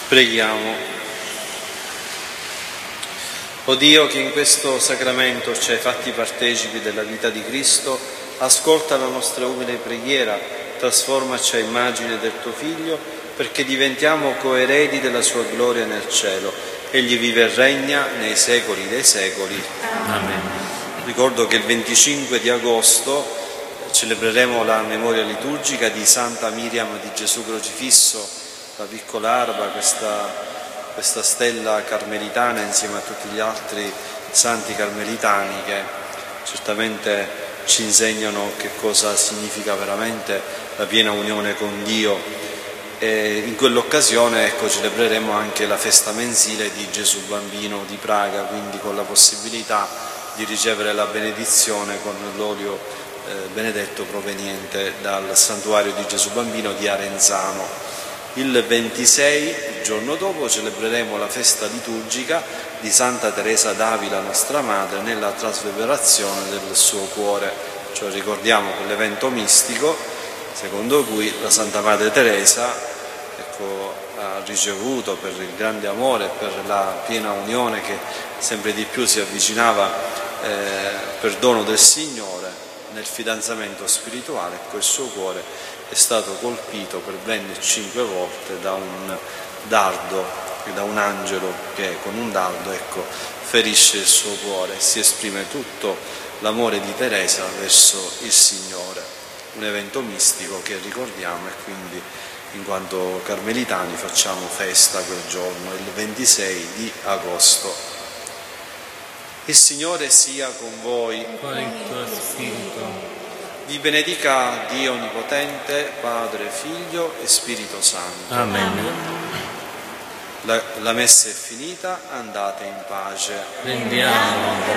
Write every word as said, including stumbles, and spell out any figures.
Preghiamo. O Dio, che in questo sacramento ci hai fatti partecipi della vita di Cristo, ascolta la nostra umile preghiera, trasformaci a immagine del tuo Figlio, perché diventiamo coeredi della sua gloria nel cielo. Egli vive e regna nei secoli dei secoli. Amen. Ricordo che il venticinque di agosto celebreremo la memoria liturgica di Santa Miriam di Gesù Crocifisso, la piccola Arba, questa, questa stella carmelitana insieme a tutti gli altri santi carmelitani che certamente ci insegnano che cosa significa veramente la piena unione con Dio. E in quell'occasione ecco, celebreremo anche la festa mensile di Gesù Bambino di Praga, quindi con la possibilità di ricevere la benedizione con l'olio eh, benedetto proveniente dal santuario di Gesù Bambino di Arenzano. Il ventisei, il giorno dopo, celebreremo la festa liturgica di Santa Teresa d'Avila, nostra madre, nella trasverberazione del suo cuore. Cioè ricordiamo quell'evento mistico secondo cui la Santa Madre Teresa ecco, ha ricevuto per il grande amore, per la piena unione che sempre di più si avvicinava eh, per dono del Signore nel fidanzamento spirituale, ecco, il suo cuore è stato colpito per ben cinque volte da un dardo, da un angelo che con un dardo ecco, ferisce il suo cuore, si esprime tutto l'amore di Teresa verso il Signore, un evento mistico che ricordiamo e quindi in quanto carmelitani facciamo festa quel giorno, il ventisei di agosto. Il Signore sia con voi. Con il tuo spirito. Vi benedica Dio Onnipotente, Padre, Figlio e Spirito Santo. Amen. La, la messa è finita, andate in pace. Rendiamo